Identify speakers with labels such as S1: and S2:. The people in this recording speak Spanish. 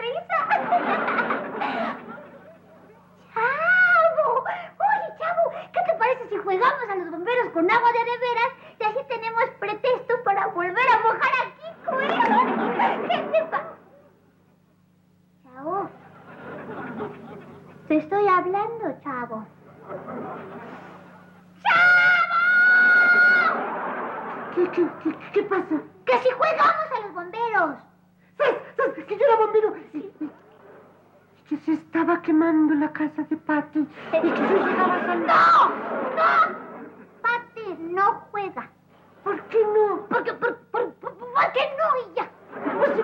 S1: risa. ¡Chavo! Oye, Chavo, ¿qué te parece si jugamos a los bomberos con agua de veras y así tenemos pretexto para volver a mojar a Kiko, eh? ¿Qué te pasa? Chavo. Te estoy hablando, Chavo.
S2: ¿Qué pasa?
S1: ¡Que si jugamos a los bomberos!
S2: ¿Sabes que yo era bombero? Que se estaba quemando la casa de Patty y que yo llegaba a salir.
S1: ¡No! ¡No! Patty no juega.
S2: ¿Por qué no?
S1: ¿Por qué no? Y ya.